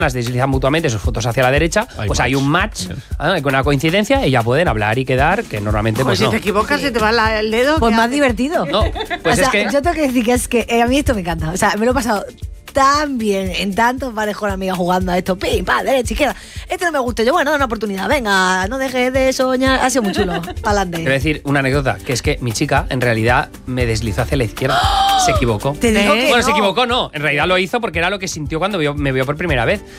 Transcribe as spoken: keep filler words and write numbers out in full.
las deslizan mutuamente sus fotos hacia la derecha, Hay pues match. hay un match, ¿eh? Con una coincidencia y ya pueden hablar y quedar, que normalmente Pues pues si no. te equivocas, se te va la- el dedo. Pues ¿qué más haces? divertido. No, pues o sea, es que... yo tengo que decir que es que eh, a mí esto me encanta. O sea, me lo he pasado tan bien en tantos bares con amigas jugando a esto. Pim, pa, derecha, izquierda. Este no me gusta. Yo, bueno, da una oportunidad. Venga, no dejes de soñar. Ha sido muy chulo. Te voy a Pa'lante. decir una anécdota, que es que mi chica en realidad me deslizó hacia la izquierda. Se equivocó. Te digo ¿Eh? que Bueno, no. se equivocó, no. En realidad lo hizo porque era lo que sintió cuando vio- me vio por primera vez.